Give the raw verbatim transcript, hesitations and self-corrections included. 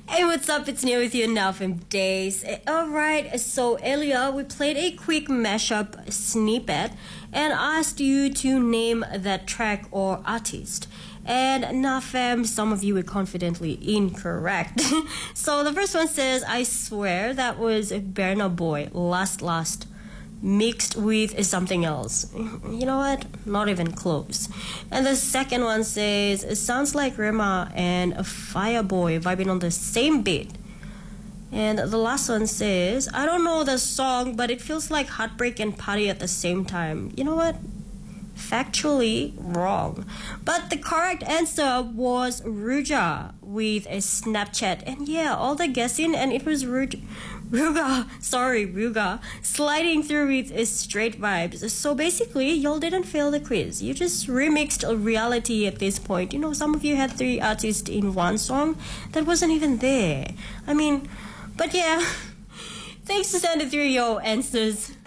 Hey, what's up? It's Neil with you now from Days. Alright, so earlier we played a quick mashup snippet and asked you to name that track or artist. And now, fam, some of you were confidently incorrect. So the first one says, I swear that was Burna Boy, Last Last, mixed with something else. You know what? Not even close. And the second one says, it sounds like Rema and Fireboy vibing on the same beat. And the last one says, I don't know the song, but it feels like Heartbreak and Party at the same time. You know what? Factually wrong. But the correct answer was Ruja with a Snapchat. And yeah, all the guessing, and it was Ruja, Ruga, sorry, Ruga, sliding through with straight vibes. So basically, y'all didn't fail the quiz. You just remixed a reality at this point. You know, some of you had three artists in one song that wasn't even there. I mean, but yeah, thanks for sending through your answers.